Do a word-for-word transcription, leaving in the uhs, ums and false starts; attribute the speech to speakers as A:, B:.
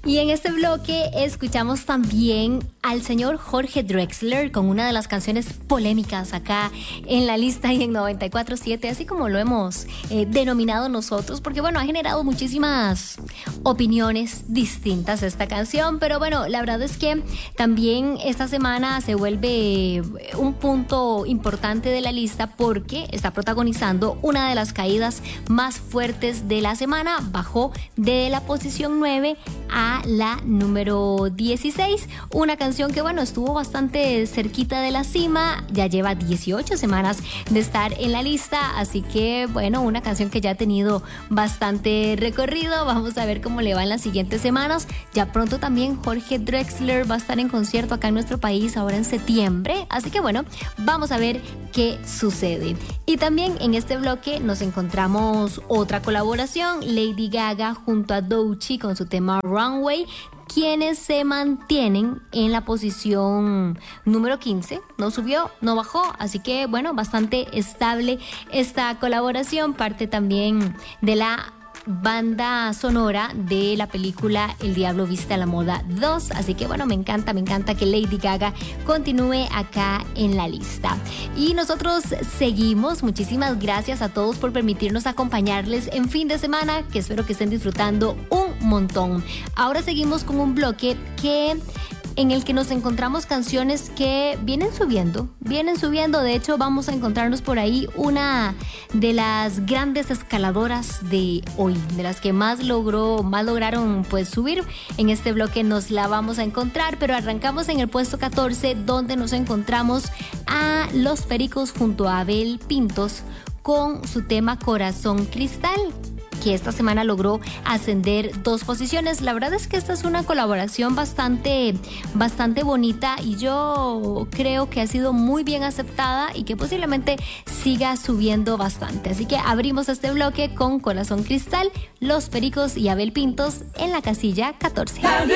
A: Y en este bloque escuchamos también al señor Jorge Drexler con una de las canciones polémicas acá en la lista y en noventa y cuatro punto siete, así como lo hemos eh, denominado nosotros, porque bueno, ha generado muchísimas opiniones distintas esta canción, pero bueno, la verdad es que también esta semana se vuelve un punto importante de la lista porque está protagonizando una de las caídas más fuertes de la semana. Bajó de la posición nueve a la número dieciséis, una canción que bueno, estuvo bastante cerquita de la cima, ya lleva dieciocho semanas de estar en la lista, así que bueno, una canción que ya ha tenido bastante recorrido. Vamos a ver cómo le va en las siguientes semanas. Ya pronto también Jorge Drexler va a estar en concierto acá en nuestro país ahora en septiembre, así que bueno, vamos a ver qué sucede. Y también en este bloque nos encontramos otra colaboración, Lady Gaga junto a Doechii con su tema Runway, quienes se mantienen en la posición número quince. No subió, no bajó, así que bueno, bastante estable esta colaboración, parte también de la banda sonora de la película El Diablo Viste a la Moda dos, así que bueno, me encanta, me encanta que Lady Gaga continúe acá en la lista. Y nosotros seguimos, muchísimas gracias a todos por permitirnos acompañarles en fin de semana, que espero que estén disfrutando un montón. Ahora seguimos con un bloque que en el que nos encontramos canciones que vienen subiendo, vienen subiendo. De hecho, vamos a encontrarnos por ahí una de las grandes escaladoras de hoy, de las que más logró, más lograron pues subir. En este bloque nos la vamos a encontrar, pero arrancamos en el puesto catorce, donde nos encontramos a Los Pericos junto a Abel Pintos con su tema Corazón Cristal, que esta semana logró ascender dos posiciones. La verdad es que esta es una colaboración bastante, bastante bonita y yo creo que ha sido muy bien aceptada y que posiblemente siga subiendo bastante. Así que abrimos este bloque con Corazón Cristal, Los Pericos y Abel Pintos en la casilla catorce.